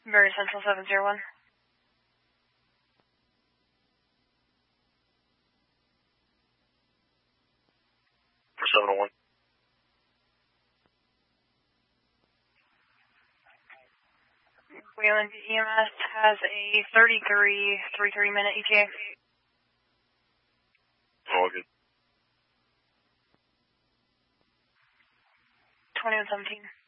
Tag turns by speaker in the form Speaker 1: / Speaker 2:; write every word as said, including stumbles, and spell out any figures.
Speaker 1: Very Central seven zero one.
Speaker 2: For seven oh one.
Speaker 1: Wayland E M S has a thirty-three, thirty-three minute E T A.
Speaker 2: All good.
Speaker 1: twenty-one seventeen.